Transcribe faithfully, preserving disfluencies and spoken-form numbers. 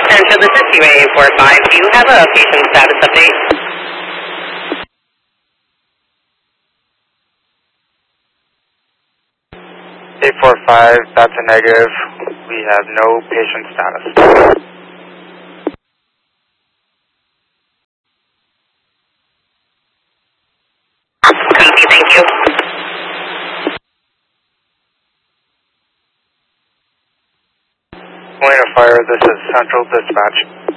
Central, this is C A four five. Do you have a patient status update? eight four five, that's a negative. We have no patient status. Copy, thank you. Point of fire, this is Central Dispatch.